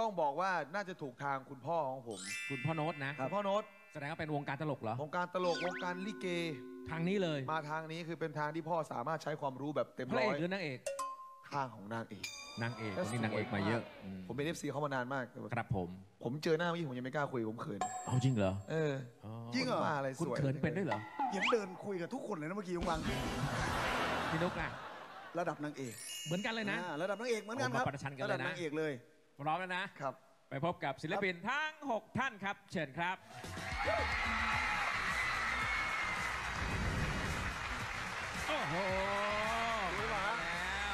ต้องบอกว่าน่าจะถูกทางคุณพ่อของผมคุณพ่อโน้ตนะคุณพ่อโน้ตแสดงว่าเป็นวงการตลกเหรอวงการตลกวงการลิเกทางนี้เลยมาทางนี้คือเป็นทางที่พ่อสามารถใช้ความรู้แบบเต็มร้อยพระเอกหรือนางเอกทางของนางเอกนางเอกนี่นางเอกมาเยอะผมเป็น FC เขามานานมากครับผมเจอหน้าเมื่อกี้ผมยังไม่กล้าคุยผมเขินเอาจริงเหรอจริงเหรออะไรคุณเขินเป็นด้วยเหรอยังเดินคุยกับทุกคนเลยนะเมื่อกี้วังพี่นุ๊กอะระดับนางเอกเหมือนกันเลยนะระดับนางเอกเหมือนกันครับระดับนางเอกเลยพร้อมแล้วนะครับไปพบกับศิลปินทั้ง6ท่านครับเชิญครับโอ้โหรู้มาแล้ว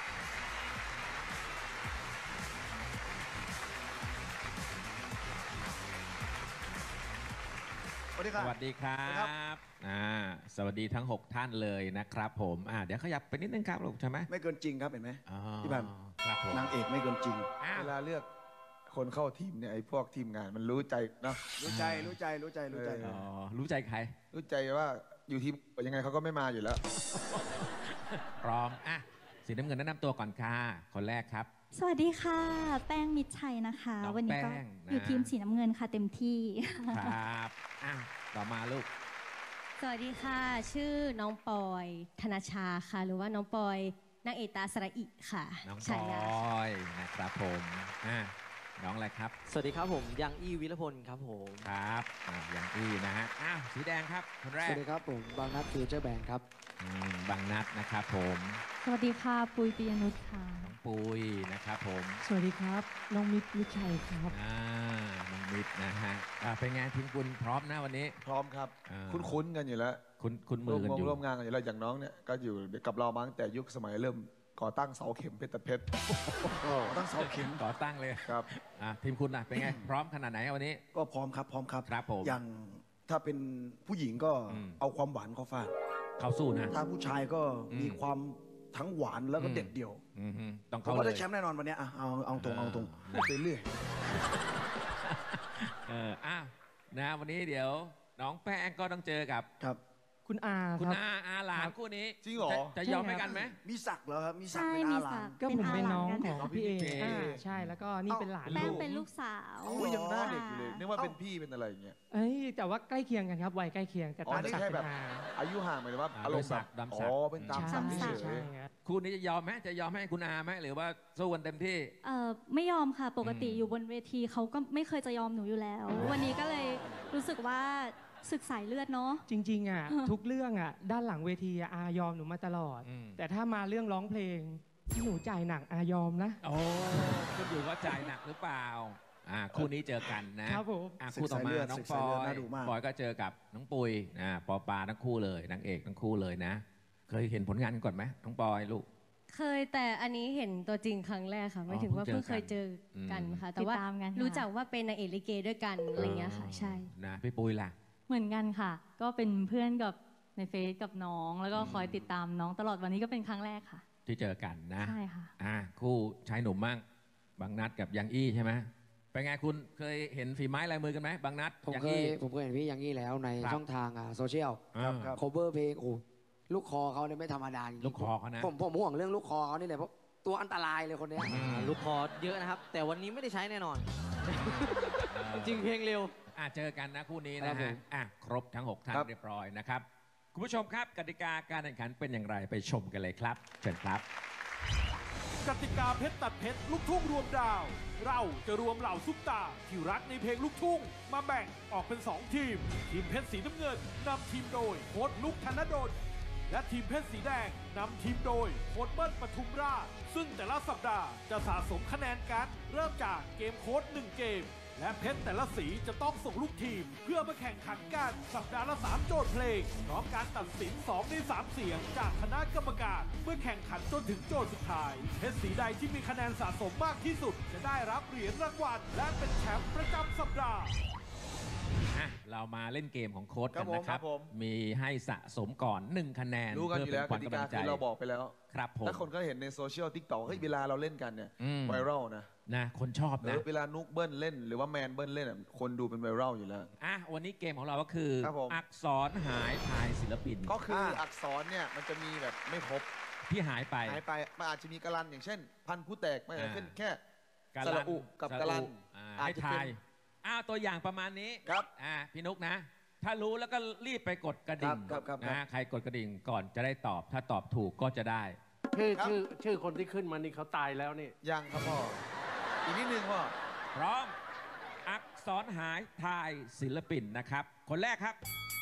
สวัสดีครับสวัสดีครับสวัสดีทั้ง6ท่านเลยนะครับผมเดี๋ยวขยับไปนิดนึงครับลูกใช่ไหมไม่เกินจริงครับเห็นไหมพี่บันครับผมนางเอกไม่เกินจริงเวลาเลือกคนเข้าทีมเนี่ยไอ้พวกทีมงานมันรู้ใจเนาะรู้ใจรู้ใจรู้ใจรู้ใจรู้ใจใครรู้ใจว่าอยู่ทีมยังไงเขาก็ไม่มาอยู่แล้วพร้อมสีน้ำเงินแนะนำตัวก่อนค่ะคนแรกครับสวัสดีค่ะแป้งมิตรชัยนะคะวันนี้ก็อยู่ทีมสีน้ำเงินค่ะเต็มที่ครับต่อมาลูกสวัสดีค่ะชื่อน้องปอยธนชาค่ะหรือว่าน้องปอยนางเอกตาสระอิค่ะน้องปอยนะครับผมน้องอะไรครับสวัสดีครับผมยังอี้วิรพลครับผมครับยังอี้นะฮะสีแดงครับคนแรกสวัสดีครับผมบางนัดฟิวเจอร์แบนด์ครับบางนัดนะครับผมสวัสดีค่ะปุยปียนุชค่ะน้องปุยนะครับผมสวัสดีครับน้องมิตรวิชัยครับน้องมิตรนะฮะเป็นไงทีมคุณพร้อมนะวันนี้พร้อมครับคุ้นกันอยู่แล้วคุ้นมือกันอยู่ร่วมงานกันอยู่แล้วอย่างน้องเนี่ยก็อยู่กับเรามาตั้งแต่ยุคสมัยเริ่มก่อตั้งเสาเข็มเพชรตั้งเสาเข็มก่อตั้งเลยครับทีมคุณเป็นไงพร้อมขนาดไหนวันนี้ก็พร้อมครับพร้อมครับครับผมอย่างถ้าเป็นผู้หญิงก็เอาความหวานเข้าฟาดเข้าสู้นะถ้าผู้ชายก็มีความทั้งหวานแล้วก็เด็ดเดี่ยวต้องเข้าเลยได้แชมป์แน่นอนวันนี้เอาตรงไปเรื่อยนะวันนี้เดี๋ยวน้องแป้งก็ต้องเจอกับคุณอาหลานคู่นี้จริงเหรอจะยอมให้กันไหมมีศักดิ์เหรอครับมีศักดิ์เป็นอาหลานก็ผมเป็นน้องของพี่เอใช่แล้วก็นี่เป็นหลานแป้งเป็นลูกสาวยังหน้าเด็กอยู่เลยนึกว่าเป็นพี่เป็นอะไรอย่างเงี้ยแต่ว่าใกล้เคียงกันครับวัยใกล้เคียงแต่ตามศักดิ์เป็นอาอายุห่างหมายถึงว่าอารมณ์แบบเป็นตามศักดิ์เฉยคู่นี้จะยอมไหมจะยอมให้คุณอาไหมหรือว่าสู้กันเต็มที่ไม่ยอมค่ะปกติอยู่บนเวทีเขาก็ไม่เคยจะยอมหนูอยู่แล้ววันนี้ก็เลยรู้สึกว่าศึกสายเลือดเนาะจริงๆทุกเรื่องด้านหลังเวทีอายอมหนูมาตลอดแต่ถ้ามาเรื่องร้องเพลงที่หนูจ่ายหนักอายอมนะก็อยู่ว่าจ่ายหนักหรือเปล่าคู่นี้เจอกันนะครับผมคู่ต่อมาน้องปอยก็เจอกับน้องปุยปอปาทั้งคู่เลยนางเอกทั้งคู่เลยนะเคยเห็นผลงานกันก่อนไหมน้องปอยลูกเคยแต่อันนี้เห็นตัวจริงครั้งแรกค่ะไม่ถึงว่าเพิ่งเคยเจอกันค่ะแต่ว่ารู้จักว่าเป็นนางเอกลิเกด้วยกันอะไรเงี้ยค่ะใช่นะพี่ปุยล่ะเหมือนกันค่ะก็เป็นเพื่อนกับในเฟซกับน้องแล้วก็คอยติดตามน้องตลอดวันนี้ก็เป็นครั้งแรกค่ะที่เจอกันนะใช่ค่ะคู่ชายหนุ่มมั่งบางนัดกับยังอี้ใช่ไหมเป็นไงคุณเคยเห็นฝีไม้ลายมือกันไหมบางนัดผมเคยเห็นพี่ยังอี้แล้วในช่องทางโซเชียลโคเวอร์เพลงลูกคอเขาเนี่ยไม่ธรรมดาลูกคอเขานะผมห่วงเรื่องลูกคอเขานี่แหละเพราะตัวอันตรายเลยคนนี้ลูกคอเยอะนะครับแต่วันนี้ไม่ได้ใช้แน่นอนจริงเพลงเร็วเจอกันนะคู่นี้นะฮะครบทั้ง6ท่านเรียบร้อยนะครับคุณผู้ชมครับกติกาการแข่งขันเป็นอย่างไรไปชมกันเลยครับเชิญครับกติกาเพชรตัดเพชรลูกทุ่งรวมดาวเราจะรวมเหล่าซุปตาที่รักในเพลงลูกทุ่งมาแบ่งออกเป็น2ทีมทีมเพชรสีน้ำเงินนำทีมโดยโค้ชนุกธนดลและทีมเพชรสีแดงนำทีมโดยโค้ชเบิ้ลปทุมราชซึ่งแต่ละสัปดาห์จะสะสมคะแนนกันเริ่มจากเกมโค้ช1เกมและเพชรแต่ละสีจะต้องส่งลูกทีมเพื่อมาแข่งขันกันสัปดาห์ละ3โจทย์เพลงพร้อมการตัดสิน2ใน3เสียงจากคณะกรรมการเมื่อแข่งขันจนถึงโจทย์สุดท้ายเพชรสีใดที่มีคะแนนสะสมมากที่สุดจะได้รับเหรียญรางวัลและเป็นแชมป์ประจำสัปดาห์เรามาเล่นเกมของโค้ดกันนะครับมีให้สะสมก่อน1คะแนนรู้กันอยู่แล้วกติกาที่เราบอกไปแล้วครับผมถ้าคนก็เห็นในโซเชียลทิกตอกเวลาเราเล่นกันเนี่ยไวรัลนะคนชอบนะเวลานุกเบิ้ลเล่นหรือว่าแมนเบิ้ลเล่นคนดูเป็นไวรัลอยู่แล้ววันนี้เกมของเราก็คืออักษรหายทายศิลปินก็คืออักษรเนี่ยมันจะมีแบบไม่ครบที่หายไปมันอาจจะมีกรันอย่างเช่นพันผู้แตกไม่ใช่แค่สระอุกับกะลันให้ทายตัวอย่างประมาณนี้ครับพี่นุกนะ ถ้ารู้แล้วก็รีบไปกดกระดิ่งครับนะใครกดกระดิ่งก่อนจะได้ตอบ ถ้าตอบถูกก็จะได้ชื่อคนที่ขึ้นมานี่เขาตายแล้วนี่ยังครับพ่อ อีกนิดนึงพ่อพร้อม อักษรหายทายศิลปินนะครับ คนแรกครับ